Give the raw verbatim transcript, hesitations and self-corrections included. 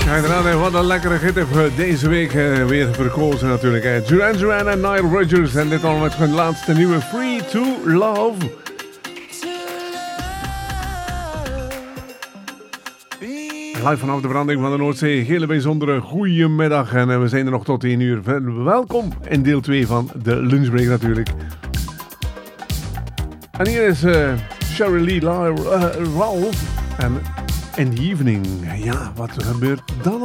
Ja, inderdaad, wat een lekkere hit heeft deze week uh, weer verkozen natuurlijk. Hè. Duran Duran en Nile Rodgers en dit allemaal met hun laatste nieuwe Free to Love. Live vanaf de branding van de Noordzee. Hele bijzondere goeiemiddag en uh, we zijn er nog tot één uur. Welkom in deel twee van de lunchbreak natuurlijk. En hier is uh, Sherry Lee uh, Ralph en In the Evening. Ja, wat gebeurt dan